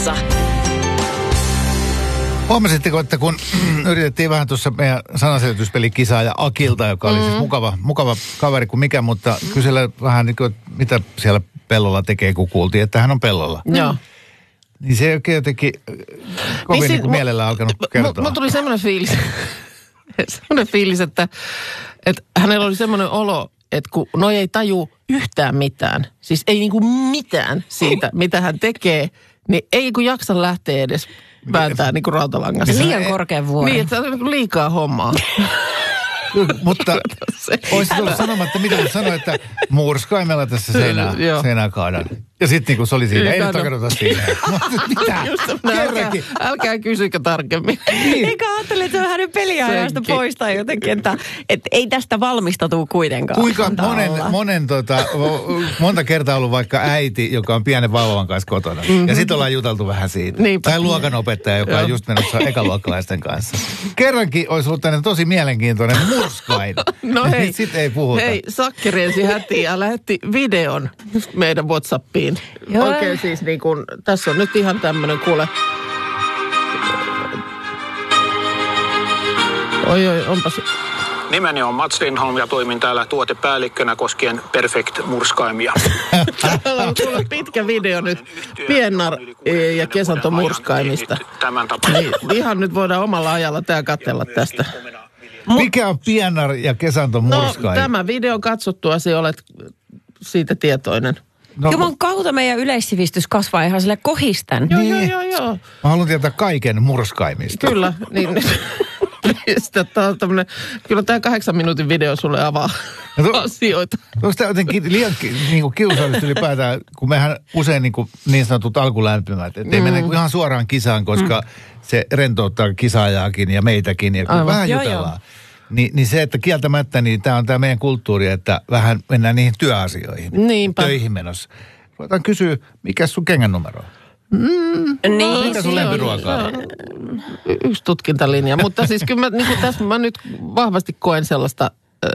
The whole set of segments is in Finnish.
Radiossa. Huomasitteko, että kun yritettiin vähän tuossa meidän sananselvityspelikisaa ja Akilta, joka oli siis mukava kaveri kuin mikä, mutta kysellä vähän niin kuin, mitä siellä pellolla tekee, kun kuultiin, että hän on pellolla. Joo. Niin se ei oikein jotenkin kovin niin mielellään alkanut kertoa. Mulla tuli semmoinen fiilis, että hänellä oli semmoinen olo, että kun noi ei taju yhtään mitään, siis ei niinku mitään siitä, mitä hän tekee, niin ei kun jaksa lähteä edes vääntää niinku rautalangasta. Liian korkean vuoren. Niin, että se on niinku liikaa hommaa. Mutta olisi tullut sanomatta, mitä hän sanoi, että murskaimella tässä seinää kaadan. Ja sitten niin se oli siinä, ei nyt takarota siinä. Mitä? Kerrankin. Älkää kysykö tarkemmin. Eikä ajattele, että se on hänen peliajasta poistaa jotenkin, että ei tästä valmistautuu kuitenkaan. Kuinka monta kertaa ollut vaikka äiti, joka on pienen vauvan kanssa kotona. Ja sitten ollaan juteltu vähän siitä. Niinpä. Tai luokanopettaja, joka on just menossa ekaluokkalaisten kanssa. Kerrankin olisi ollut tänne tosi mielenkiintoinen murskain. No hei. Sitten ei puhuta. Hei, Sakki riensi hätiin ja lähetti videon meidän WhatsAppiin. Oikein siis niin kuin, tässä on nyt ihan tämmöinen, kuule. Oi, onpas. Nimeni on Mats Lindholm ja toimin täällä tuotepäällikkönä koskien Perfect-murskaimia. Täällä on kuule pitkä video nyt Piennar ja Kesanto murskaimista. Niin, ihan nyt voidaan omalla ajalla tää katsella tästä. Mikä on Piennar ja Kesanto murskaim? No, tämä video katsottuasi olet siitä tietoinen. No, Juman kautta meidän yleissivistys kasvaa ihan sille kohisten. Joo. Mä haluan tietää kaiken murskaimista. Kyllä, niin. Kyllä tämä 8 minuutin video sulle avaa asioita. Onko tämä jotenkin liian kiusallista ylipäätään, kun mehän usein niin sanotut alkulämpimät, ettei mene ihan suoraan kisaan, koska se rentouttaa kisaajaakin ja meitäkin, ja kun vähän jutellaan. Niin se, että kieltämättä, niin tämä on tämä meidän kulttuuri, että vähän mennään niihin työasioihin. Niinpä. Töihin menossa. Voitaan kysyä, mikä sun kengän numero on? Niin, mikä sun lempiruoka on? Yksi tutkintalinja, mutta siis kyllä tässä mä nyt vahvasti koen sellaista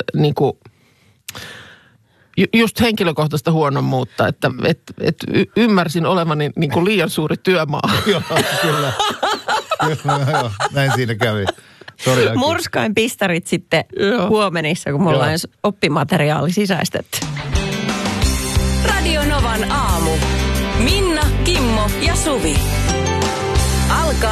just henkilökohtaista huonommuutta, että ymmärsin olevani liian suuri työmaa. Joo, kyllä. Joo, näin siinä kävi. Murskain pistarit sitten huomenissa, kun mulla on oppimateriaali sisäistetty. Radio Novan aamu. Minna, Kimmo ja Suvi.